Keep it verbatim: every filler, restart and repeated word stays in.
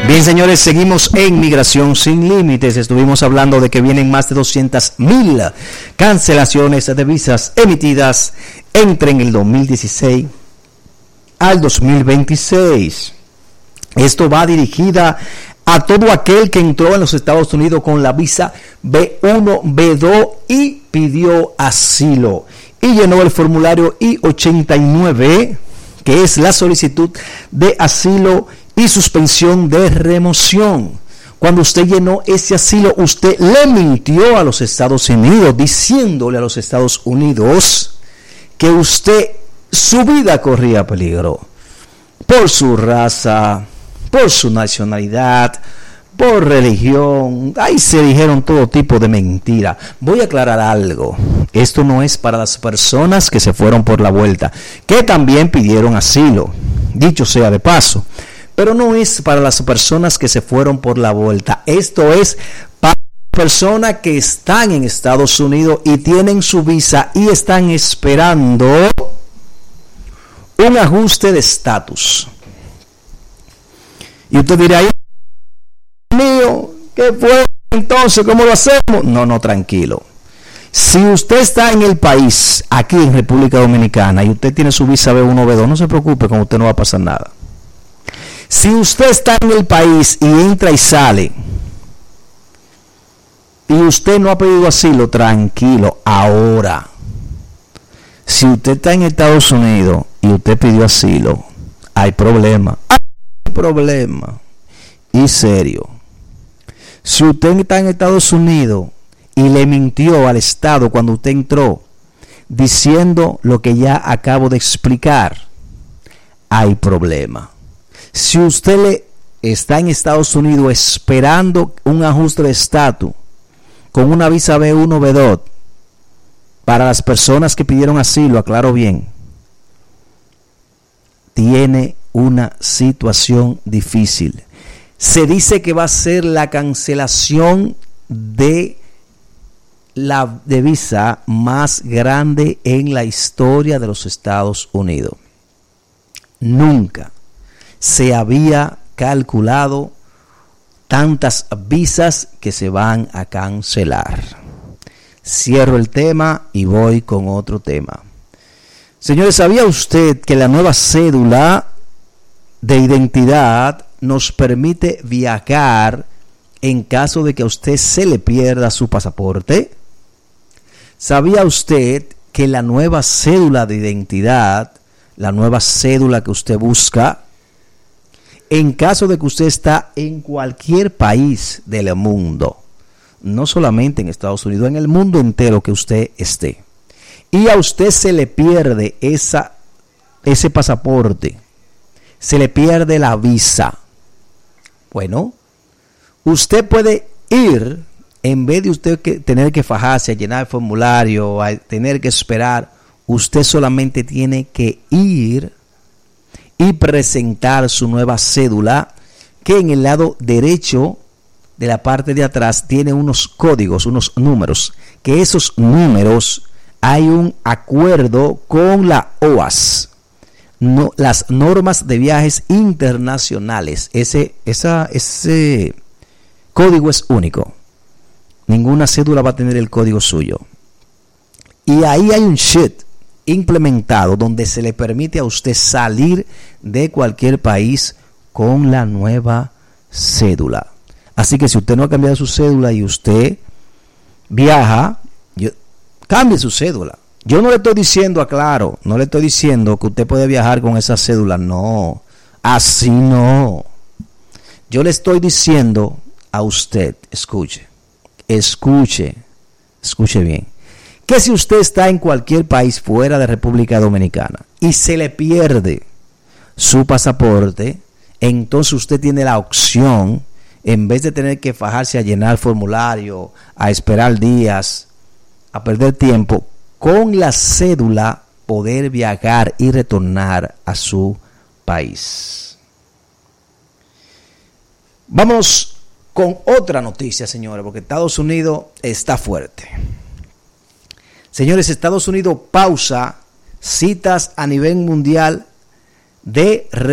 Bien, señores, seguimos en Migración Sin Límites. Estuvimos hablando de que vienen más de doscientas mil cancelaciones de visas emitidas entre en el dos mil dieciséis al dos mil veintiséis. Esto va dirigida a todo aquel que entró en los Estados Unidos con la visa B uno, B dos y pidió asilo y llenó el formulario I ochenta y nueve, que es la solicitud de asilo y suspensión de remoción. Cuando usted llenó ese asilo, usted le mintió a los Estados Unidos, diciéndole a los Estados Unidos que usted, su vida corría peligro por su raza, por su nacionalidad, por religión. Ahí se dijeron todo tipo de mentiras. Voy a aclarar algo. Esto no es para las personas que se fueron por la vuelta, que también pidieron asilo, dicho sea de paso. Pero no es para las personas que se fueron por la vuelta. Esto es para personas que están en Estados Unidos y tienen su visa y están esperando un ajuste de estatus. Y usted dirá, mío, ¿qué fue entonces? ¿Cómo lo hacemos? No, no, tranquilo. Si usted está en el país, aquí en República Dominicana, y usted tiene su visa B uno, B dos, no se preocupe, con usted no va a pasar nada. Si usted está en el país y entra y sale, y usted no ha pedido asilo, tranquilo. Ahora, si usted está en Estados Unidos y usted pidió asilo, hay problema. Hay problema. Y serio. Si usted está en Estados Unidos y le mintió al Estado cuando usted entró, diciendo lo que ya acabo de explicar, hay problema. Si usted le está en Estados Unidos esperando un ajuste de estatus con una visa B uno, B dos, para las personas que pidieron asilo, aclaro bien, tiene una situación difícil. Se dice que va a ser la cancelación de la de visa más grande en la historia de los Estados Unidos. Nunca se había calculado tantas visas que se van a cancelar. Cierro el tema y voy con otro tema. Señores, ¿sabía usted que la nueva cédula de identidad nos permite viajar en caso de que a usted se le pierda su pasaporte? ¿Sabía usted que la nueva cédula de identidad, la nueva cédula que usted busca, en caso de que usted está en cualquier país del mundo, no solamente en Estados Unidos, en el mundo entero que usted esté, y a usted se le pierde esa, ese pasaporte, se le pierde la visa, bueno, usted puede ir, en vez de usted que tener que fajarse a llenar el formulario, a tener que esperar, usted solamente tiene que ir y presentar su nueva cédula, que en el lado derecho de la parte de atrás tiene unos códigos, unos números, que esos números hay un acuerdo con la O A S, no, las normas de viajes internacionales. Ese, esa, ese código es único. Ninguna cédula va a tener el código suyo. Y ahí hay un sheet implementado donde se le permite a usted salir de cualquier país con la nueva cédula. Así que si usted no ha cambiado su cédula y usted viaja, yo, cambie su cédula. Yo no le estoy diciendo, aclaro, no le estoy diciendo que usted puede viajar con esa cédula, no, así no. Yo le estoy diciendo a usted, escuche, escuche, escuche bien, que si usted está en cualquier país fuera de República Dominicana y se le pierde su pasaporte, entonces usted tiene la opción, en vez de tener que fajarse a llenar el formulario, a esperar días, a perder tiempo, con la cédula poder viajar y retornar a su país. Vamos con otra noticia, señores, porque Estados Unidos está fuerte. Señores, Estados Unidos pausa citas a nivel mundial de